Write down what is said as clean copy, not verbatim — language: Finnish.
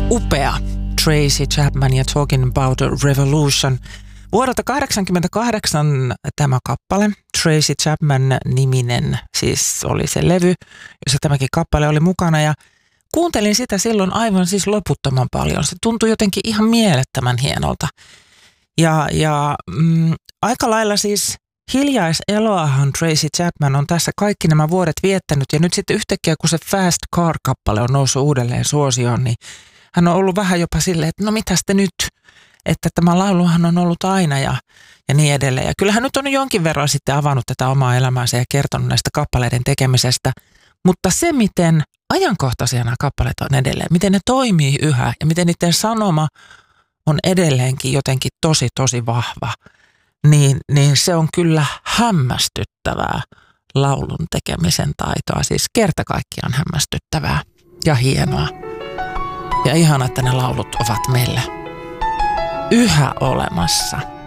Upea Tracy Chapman ja Talking About a Revolution. Vuodelta 1988 tämä kappale, Tracy Chapman-niminen, siis oli se levy, jossa tämäkin kappale oli mukana. Ja kuuntelin sitä silloin aivan siis loputtoman paljon. Se tuntui jotenkin ihan mielettömän hienolta. Aika lailla siis hiljaiseloahan Tracy Chapman on tässä kaikki nämä vuodet viettänyt. Ja nyt sitten yhtäkkiä, kun se Fast Car-kappale on noussut uudelleen suosioon, niin hän on ollut vähän jopa silleen, että no mitäs te nyt? Että tämä lauluhan on ollut aina ja niin edelleen. Ja kyllähän nyt on jonkin verran sitten avannut tätä omaa elämäänsä ja kertonut näistä kappaleiden tekemisestä. Mutta se, miten ajankohtaisia nämä kappaleet on edelleen, miten ne toimii yhä ja miten niiden sanoma on edelleenkin jotenkin tosi vahva, niin se on kyllä hämmästyttävää laulun tekemisen taitoa. Siis kerta kaikkiaan hämmästyttävää ja hienoa. Ja ihana, että ne laulut ovat meillä yhä olemassa.